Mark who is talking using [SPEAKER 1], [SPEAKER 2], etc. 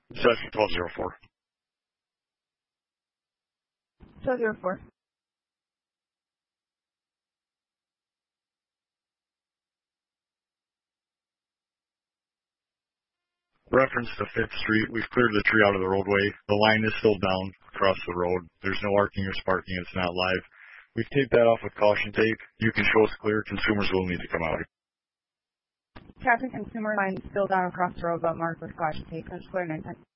[SPEAKER 1] Session 1204.
[SPEAKER 2] 1204.
[SPEAKER 1] Reference to 5th Street. We've cleared the tree out of the roadway. The line is still down across the road. There's no arcing or sparking. It's not live. We've taped that off with caution tape. You can show us clear. Consumers will need to come out.
[SPEAKER 2] Traffic consumer line still down across the road, but marked with caution tape. Clear 910.